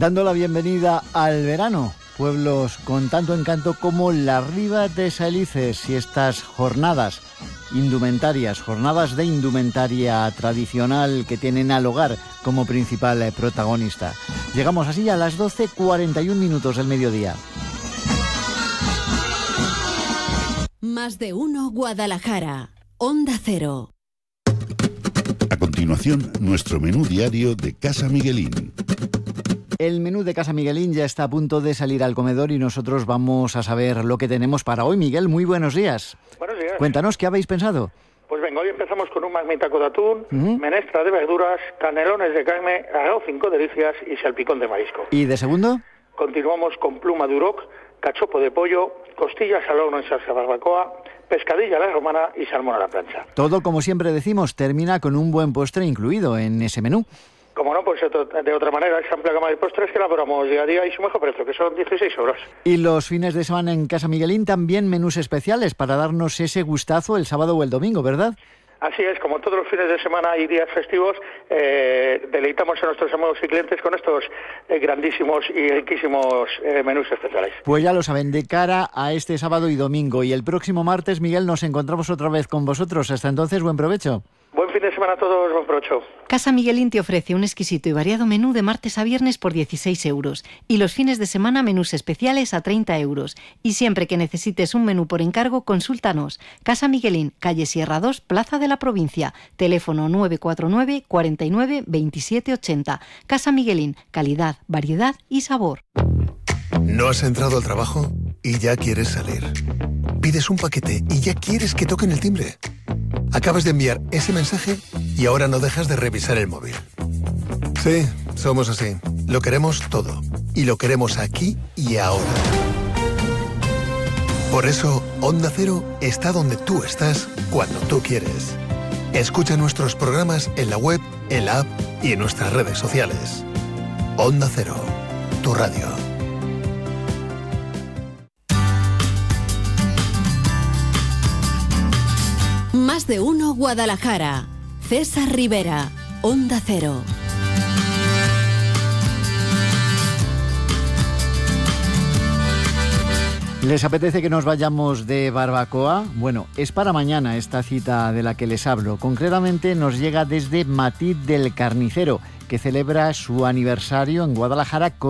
dando la bienvenida al verano. Pueblos con tanto encanto como la Riba de Saelices y estas jornadas jornadas de indumentaria tradicional que tienen al hogar como principal protagonista. Llegamos así a las 12:41 del mediodía. Más de uno Guadalajara, Onda Cero. A continuación, nuestro menú diario de Casa Miguelín. El menú de Casa Miguelín ya está a punto de salir al comedor y nosotros vamos a saber lo que tenemos para hoy. Miguel, muy buenos días. Buenos días. Cuéntanos, ¿qué habéis pensado? Pues venga, hoy empezamos con un magnítaco de atún, menestra de verduras, canelones de carne, arroz 5 delicias y salpicón de marisco. ¿Y de segundo? Continuamos con pluma de uroc, cachopo de pollo, costillas al horno en salsa barbacoa, pescadilla a la romana y salmón a la plancha. Todo, como siempre decimos, termina con un buen postre incluido en ese menú. Como no, pues de otra manera, esa amplia gama de postres que elaboramos día a día y su mejor precio, que son 16 euros. Y los fines de semana en Casa Miguelín también menús especiales para darnos ese gustazo el sábado o el domingo, ¿verdad? Así es, como todos los fines de semana y días festivos, deleitamos a nuestros amigos y clientes con estos grandísimos y riquísimos menús especiales. Pues ya lo saben, de cara a este sábado y domingo. Y el próximo martes, Miguel, nos encontramos otra vez con vosotros. Hasta entonces, buen provecho. Buen fin de semana a todos, buen provecho. Casa Miguelín te ofrece un exquisito y variado menú de martes a viernes por 16 euros y los fines de semana menús especiales a 30 euros. Y siempre que necesites un menú por encargo, consúltanos. Casa Miguelín, calle Sierra 2, Plaza de la Provincia. Teléfono 949 49 27 80. Casa Miguelín, calidad, variedad y sabor. ¿No has entrado al trabajo y ya quieres salir? Pides un paquete y ya quieres que toquen el timbre. Acabas de enviar ese mensaje y ahora no dejas de revisar el móvil. Sí, somos así. Lo queremos todo. Y lo queremos aquí y ahora. Por eso, Onda Cero está donde tú estás cuando tú quieres. Escucha nuestros programas en la web, en la app y en nuestras redes sociales. Onda Cero, tu radio. Más de uno Guadalajara. César Rivera, Onda Cero. ¿Les apetece que nos vayamos de barbacoa? Bueno, es para mañana esta cita de la que les hablo. Concretamente nos llega desde Matit del Carnicero, que celebra su aniversario en Guadalajara con